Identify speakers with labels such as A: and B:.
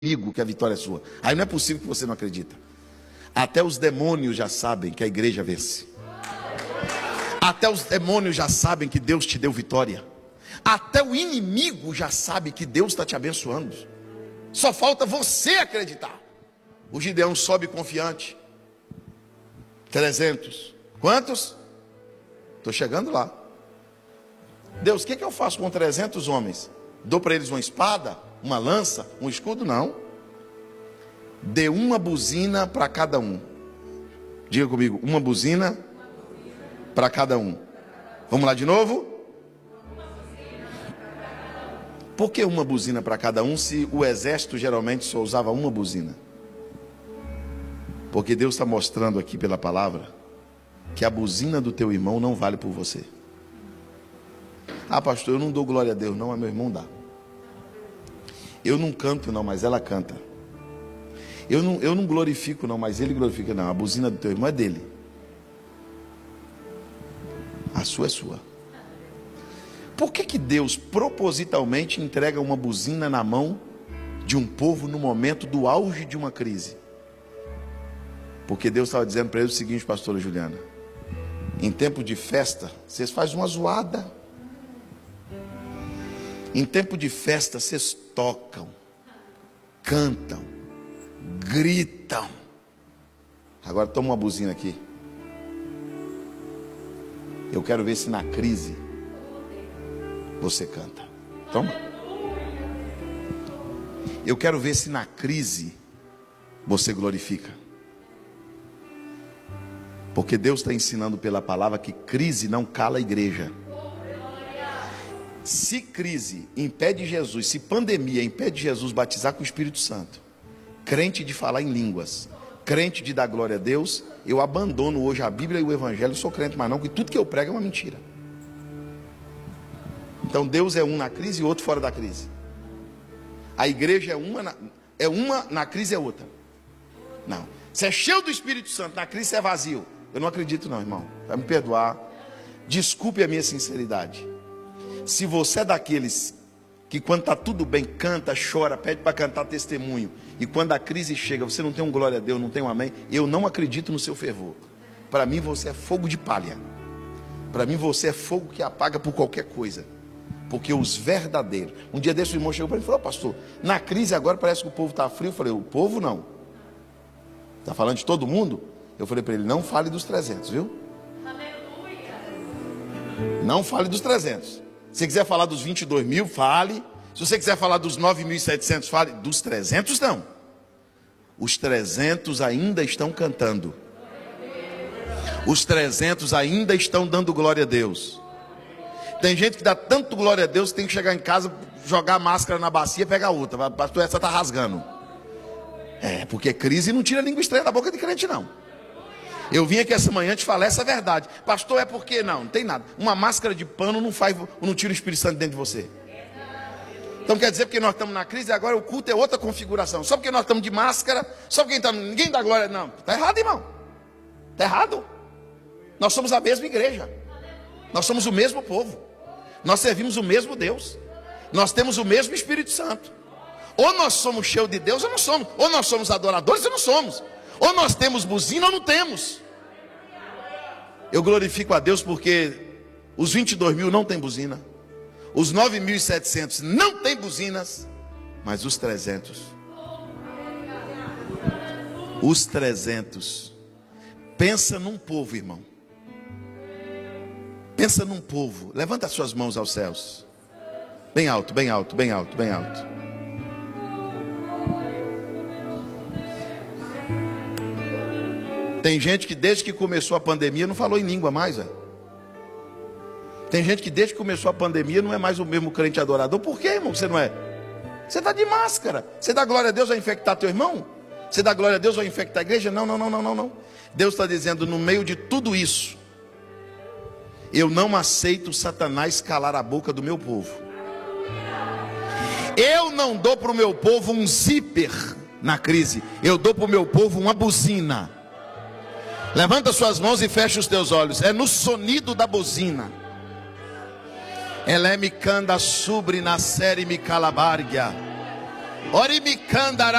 A: inimigo que a vitória é sua. Aí não é possível que você não acredita. Até os demônios já sabem que a igreja vence. Até os demônios já sabem que Deus te deu vitória. Até o inimigo já sabe que Deus está te abençoando. Só falta você acreditar. O Gideão sobe confiante. 300. Quantos? Estou chegando lá. Deus, o que eu faço com 300 homens? Dou para eles uma espada, uma lança, um escudo? Não. Dê uma buzina para cada um. Diga comigo, uma buzina para cada um. Vamos lá de novo? Por que uma buzina para cada um se o exército geralmente só usava uma buzina? Porque Deus está mostrando aqui pela palavra que a buzina do teu irmão não vale por você. Ah, pastor, eu não dou glória a Deus não, mas meu irmão dá. Eu não canto não, mas ela canta. Eu não glorifico não, mas ele glorifica não. A buzina do teu irmão é dele. A sua é sua. Por que Deus propositalmente entrega uma buzina na mão de um povo no momento do auge de uma crise? Porque Deus estava dizendo para eles o seguinte, pastora Juliana: em tempo de festa, vocês fazem uma zoada. Em tempo de festa, vocês tocam, cantam, gritam. Agora toma uma buzina aqui. Eu quero ver se na crise você canta. Toma. Eu quero ver se na crise você glorifica. Porque Deus está ensinando pela palavra que crise não cala a igreja. Se crise impede Jesus, se pandemia impede Jesus batizar com o Espírito Santo, crente de falar em línguas, crente de dar glória a Deus, eu abandono hoje a Bíblia e o Evangelho, sou crente mais não, porque tudo que eu prego é uma mentira. Então Deus é um na crise e outro fora da crise. A igreja é uma na crise é outra. Não, você é cheio do Espírito Santo, na crise você é vazio. Eu não acredito não, irmão, vai me perdoar, desculpe a minha sinceridade. Se você é daqueles que quando está tudo bem, canta, chora, pede para cantar testemunho, e quando a crise chega, você não tem um glória a Deus, não tem um amém, eu não acredito no seu fervor. Para mim você é fogo de palha. Para mim você é fogo que apaga por qualquer coisa. Porque os verdadeiros... Um dia desse o irmão chegou para mim e falou: pastor, na crise agora parece que o povo está frio. Eu falei: o povo não. Está falando de todo mundo? Eu falei para ele: não fale dos 300, viu? Não fale dos 300. Se você quiser falar dos 22 mil, fale. Se você quiser falar dos 9.700, fale. Dos 300 não. Os 300 ainda estão cantando. Os 300 ainda estão dando glória a Deus. Tem gente que dá tanto glória a Deus que tem que chegar em casa, jogar a máscara na bacia e pegar outra. Pastor, essa está rasgando. É, porque crise não tira língua estranha da boca de crente não. Eu vim aqui essa manhã te falar essa verdade. Pastor, é porque não tem nada. Uma máscara de pano não tira o Espírito Santo dentro de você. Então quer dizer, porque nós estamos na crise, agora o culto é outra configuração. Só porque nós estamos de máscara, só porque ninguém dá glória. Não, está errado, irmão. Está errado. Nós somos a mesma igreja. Nós somos o mesmo povo. Nós servimos o mesmo Deus. Nós temos o mesmo Espírito Santo. Ou nós somos cheios de Deus ou não somos. Ou nós somos adoradores ou não somos. Ou nós temos buzina ou não temos. Eu glorifico a Deus porque os 22 mil não tem buzina. Os 9.700 não tem buzinas. Mas os 300. Os 300. Pensa num povo, irmão. Pensa num povo. Levanta as suas mãos aos céus. Bem alto, bem alto, bem alto, bem alto. Tem gente que desde que começou a pandemia não falou em língua mais. Tem gente que desde que começou a pandemia não é mais o mesmo crente adorador. Por que, irmão, que você não é? Você está de máscara. Você dá glória a Deus, vai infectar teu irmão? Você dá glória a Deus, vai infectar a igreja? Não, não, não, não, não, não. Deus está dizendo, no meio de tudo isso, eu não aceito Satanás calar a boca do meu povo. Eu não dou para o meu povo um zíper na crise. Eu dou para o meu povo uma buzina. Levanta suas mãos e fecha os teus olhos. É no sonido da buzina. Ela é me canda sobre na série me calabarga. Orimicanda